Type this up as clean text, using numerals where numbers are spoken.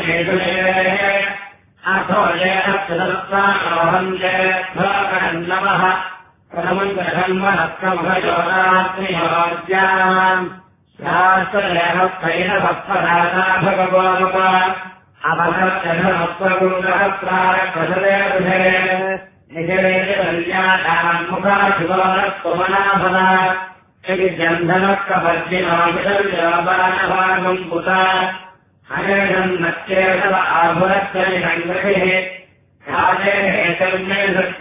अथो नमः प्रथमञ्चन्महत्तमयोरात्मयोज्याम् शास्त्रभक्तैरभक्तराजा भगवामप अपहत्यधमत्वगुणहत्रारप्रसदेर्भे निजरेन्द्रकल्याणान्मुखाशिवरत्वमनाभव श्रीजन्धनकपर्जिनाभिषर्यबाणभागम् पुत हरेणम् नच्चेतव आभुरच्चनिसङ्ग्रहिः राजेः